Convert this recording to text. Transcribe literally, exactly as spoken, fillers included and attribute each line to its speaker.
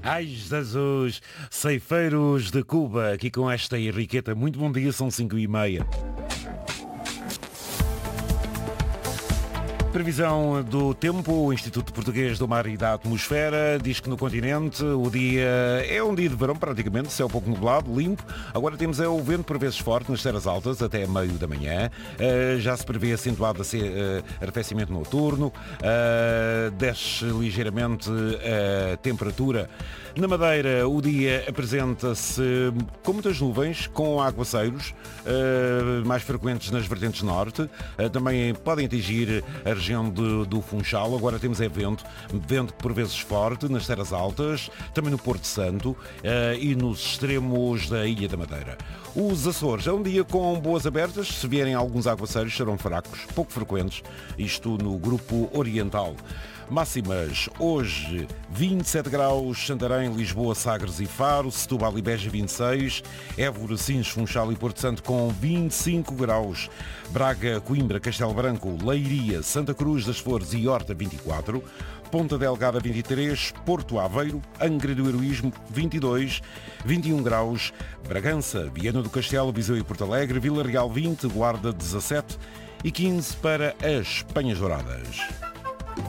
Speaker 1: Ai, Jesus! Ceifeiros de Cuba, aqui com esta Henriqueta. Muito bom dia, são cinco e meia. Previsão do tempo, o Instituto Português do Mar e da Atmosfera diz que no continente o dia é um dia de verão praticamente, céu pouco nublado, limpo. Agora temos é, o vento por vezes forte nas terras altas até meio da manhã. Uh, já se prevê acentuado uh, arrefecimento noturno. Uh, desce ligeiramente a temperatura. Na Madeira o dia apresenta-se com muitas nuvens, com aguaceiros uh, mais frequentes nas vertentes norte. Uh, também podem atingir a região de, do Funchal. Agora temos é vento, vento por vezes forte nas terras altas, também no Porto Santo uh, e nos extremos da Ilha da Madeira. Os Açores é um dia com boas abertas, se vierem alguns aguaceiros serão fracos, pouco frequentes, isto no grupo oriental. Máximas, hoje vinte e sete graus, Santarém, Lisboa, Sagres e Faro, Setúbal e Beja vinte e seis, Évora, Sines, Funchal e Porto Santo com vinte e cinco graus, Braga, Coimbra, Castelo Branco, Leiria, Santa Cruz das Flores e Horta vinte e quatro, Ponta Delgada vinte e três, Porto Aveiro, Angra do Heroísmo vinte e dois, vinte e um graus, Bragança, Viana do Castelo, Viseu e Porto Alegre, Vila Real vinte, Guarda dezassete e quinze para as Penhas Douradas.